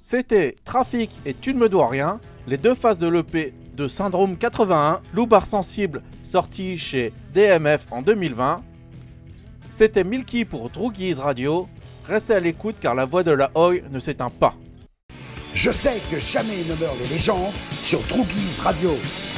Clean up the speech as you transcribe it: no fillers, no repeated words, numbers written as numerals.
C'était Trafic et Tu ne me dois rien, les deux faces de l'EP de Syndrome 81, Loubar Sensible, sorti chez DMF en 2020. C'était Milky pour Droogies Radio. Restez à l'écoute car la voix de la Oi ne s'éteint pas. Je sais que jamais ne meurent les légendes sur Droogies Radio.